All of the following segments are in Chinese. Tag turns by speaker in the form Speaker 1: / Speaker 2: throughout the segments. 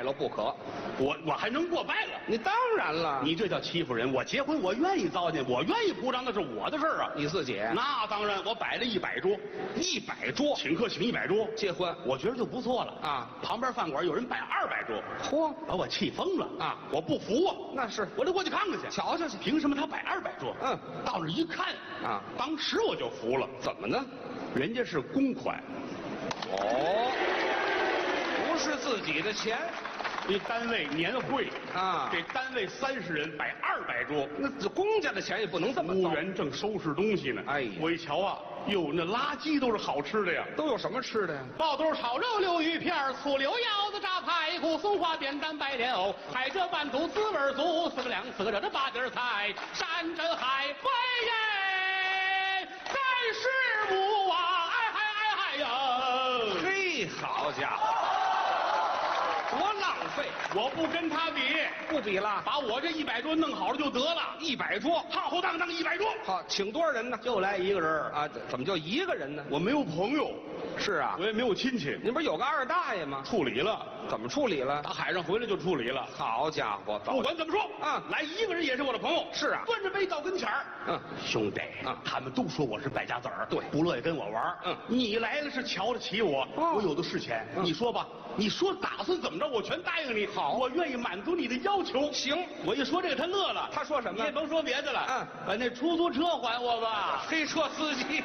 Speaker 1: 了不可。
Speaker 2: 我还能过拜了？
Speaker 1: 你当然了，
Speaker 2: 你这叫欺负人！我结婚，我愿意糟践，我愿意铺张，那是我的事儿啊。
Speaker 1: 你自己
Speaker 2: 那当然，我摆了100桌
Speaker 1: ，100桌
Speaker 2: 请客请100桌，
Speaker 1: 结婚，
Speaker 2: 我觉得就不错了
Speaker 1: 啊。
Speaker 2: 旁边饭馆有人摆200桌，
Speaker 1: 嚯，
Speaker 2: 把我气疯了
Speaker 1: 啊！
Speaker 2: 我不服啊！
Speaker 1: 那是，
Speaker 2: 我得过去看看去，
Speaker 1: 瞧瞧去。
Speaker 2: 凭什么他摆200桌？到那一看
Speaker 1: 啊，
Speaker 2: 当时我就服了。
Speaker 1: 怎么呢？
Speaker 2: 人家是公款，
Speaker 1: 不是自己的钱。
Speaker 2: 一单位年会
Speaker 1: 啊，
Speaker 2: 这单位30人摆200桌，
Speaker 1: 那公家的钱也不能这么糟。
Speaker 2: 服务员正收拾东西呢，
Speaker 1: 哎呀，
Speaker 2: 我一瞧啊，哟，那垃圾都是好吃的呀！
Speaker 1: 都有什么吃的呀？
Speaker 2: 爆肚、炒肉、溜鱼片、醋溜腰子、炸排骨、松花扁担、白莲藕、海蜇拌肚、滋味足，4个凉4个热的8碟菜，山珍海味耶，真是不啊！哎呀！
Speaker 1: 嘿，好家伙！多浪费！
Speaker 2: 我不跟他比，
Speaker 1: 不比了，
Speaker 2: 把我这100桌弄好了就得了。
Speaker 1: 100桌，
Speaker 2: 浩浩荡荡100桌。
Speaker 1: 好，请多少人呢？
Speaker 2: 就来1个人
Speaker 1: 啊？怎么就1个人呢？
Speaker 2: 我没有朋友。
Speaker 1: 是啊，
Speaker 2: 我也没有亲戚。
Speaker 1: 您不是有个二大爷吗？
Speaker 2: 处理了。
Speaker 1: 怎么处理了？
Speaker 2: 打海上回来就处理了。
Speaker 1: 好家伙！
Speaker 2: 不管怎么说
Speaker 1: 啊，
Speaker 2: 来1个人也是我的朋友。
Speaker 1: 是啊，
Speaker 2: 端着杯到跟前儿。兄弟啊，他们都说我是败家子儿，
Speaker 1: 对，
Speaker 2: 不乐意跟我玩。你来了是瞧得起我，我有的是钱。你说吧，你说打算怎么着，我全答应你。
Speaker 1: 好，
Speaker 2: 我愿意满足你的要求。
Speaker 1: 行，
Speaker 2: 我一说这个，他乐了。
Speaker 1: 他说什么？
Speaker 2: 你也甭说别的了。把那出租车还我吧。
Speaker 1: 黑车司机。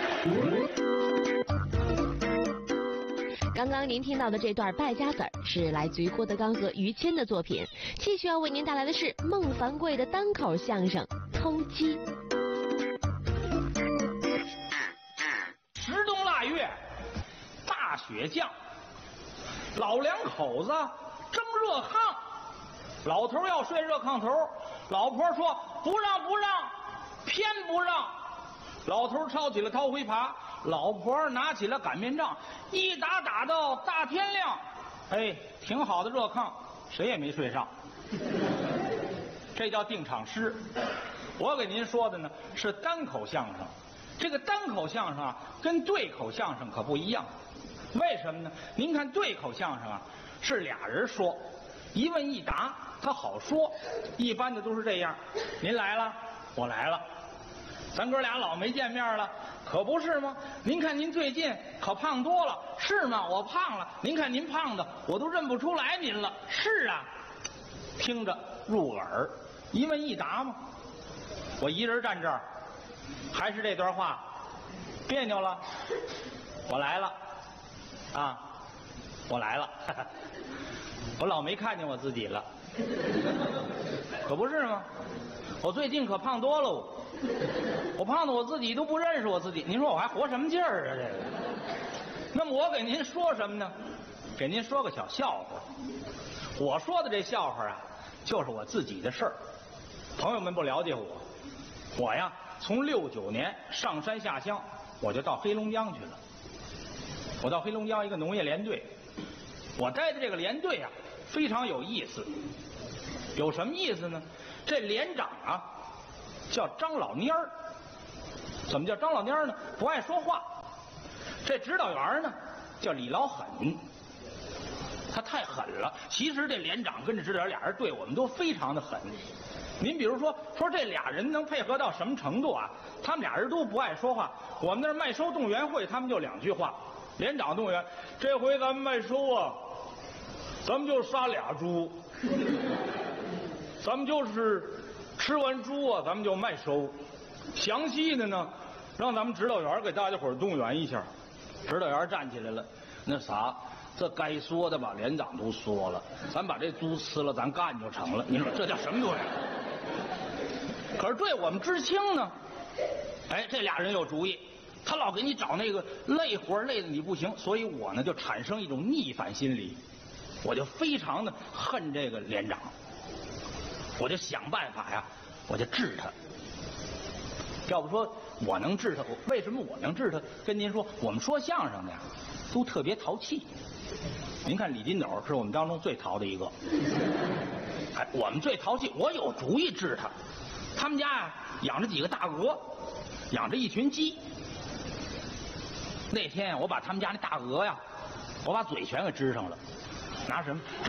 Speaker 3: 刚刚您听到的这段败家子儿是来自于郭德纲和于谦的作品，继续要为您带来的是孟凡贵的单口相声《通缉》。
Speaker 4: 10冬腊月，大雪降，老两口子争热炕，老头要睡热炕头，老婆说不让不让，偏不让。老头抄起了掏灰耙，老婆拿起了擀面杖，一打打到大天亮。哎，挺好的热炕，谁也没睡上。这叫定场诗。我给您说的呢是单口相声，这个单口相声啊跟对口相声可不一样。为什么呢？您看对口相声啊是俩人说，一问一答，他好说。一般的都是这样，您来了，我来了。咱哥俩老没见面了，可不是吗？您看您最近可胖多了，是吗？我胖了，您看您胖的，我都认不出来您了。是啊，听着入耳，一问一答嘛。我一人站这儿，还是这段话，别扭了。我来了，啊，我来了，我老没看见我自己了，可不是吗？我最近可胖多了，我胖的我自己都不认识我自己，您说我还活什么劲儿啊？这个。那么我给您说什么呢？给您说个小笑话。我说的这笑话啊，就是我自己的事儿。朋友们不了解我，我呀从69年上山下乡，我就到黑龙江去了。我到黑龙江一个农业联队，我待的这个联队啊非常有意思。有什么意思呢？这连长啊叫张老蔫儿。怎么叫张老蔫儿呢？不爱说话。这指导员呢叫李老狠，他太狠了。其实这连长跟这指导员俩人对我们都非常的狠。您比如说这俩人能配合到什么程度啊？他们俩人都不爱说话。我们那儿麦收动员会，他们就2句话。连长动员，这回咱们麦收啊，咱们就杀俩猪，咱们就是吃完猪啊，咱们就麦收。详细的呢，让咱们指导员给大家伙动员一下。指导员站起来了，那啥，这该说的吧，连长都说了，咱把这猪吃了，咱干就成了。你说这叫什么东西？可是对我们知青呢，哎，这俩人有主意，他老给你找那个累活，累的你不行，所以我呢就产生一种逆反心理，我就非常的恨这个连长，我就想办法呀，我就治他。要不说我能治他，为什么我能治他？跟您说，我们说相声的呀，都特别淘气。您看李金斗是我们当中最淘的一个，哎，我们最淘气，我有主意治他。他们家呀养着几个大鹅，养着一群鸡。那天我把他们家那大鹅呀，我把嘴全给支上了，拿什么？